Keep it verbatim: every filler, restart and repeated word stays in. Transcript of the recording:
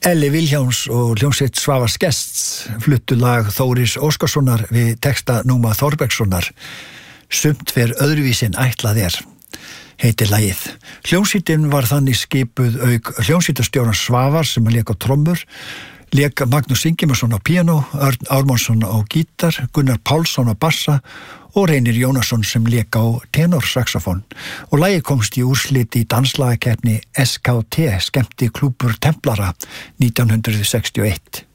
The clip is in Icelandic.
Elli Vilhjálms og hljómsveit Svavars Gests fluttu lag Þóris Óskarssonar við texta Núma Þorbergssonar. Sumt fer öðruvísin ætlað er, heitir lagið. Hljómsveitin var þannig skipuð auk hljómsveitarstjóran Svavar sem lék á trommur, lék Magnús Ingimarsson á píanó, Örn Ármannsson á gítar, Gunnar Pálsson á bassa og Reynir Jónasson sem lék á tenorsaxofón. Og lagið komst í úrslit í danslagakeppni S K T, skemmti klúbbur Templara nítján hundrað sextíu og eitt.